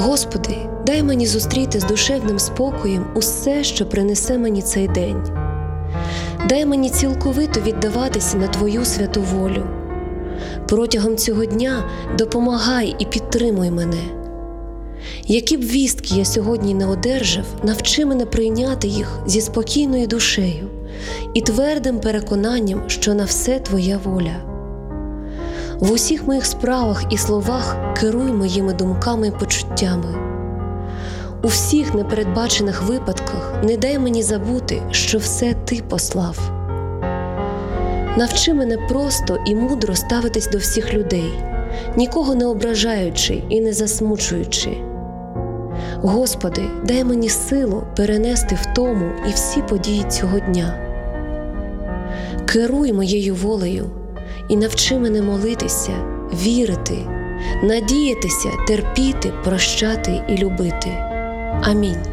Господи, дай мені зустріти з душевним спокоєм усе, що принесе мені цей день. Дай мені цілковито віддаватися на Твою святу волю. Протягом цього дня допомагай і підтримуй мене. Які б вістки я сьогодні не одержав, навчи мене прийняти їх зі спокійною душею і твердим переконанням, що на все Твоя воля. В усіх моїх справах і словах керуй моїми думками і почуттями. У всіх непередбачених випадках не дай мені забути, що все Ти послав. Навчи мене просто і мудро ставитись до всіх людей, нікого не ображаючи і не засмучуючи. Господи, дай мені силу перенести втому і всі події цього дня. Керуй моєю волею і навчи мене молитися, вірити, надіятися, терпіти, прощати і любити. Амінь.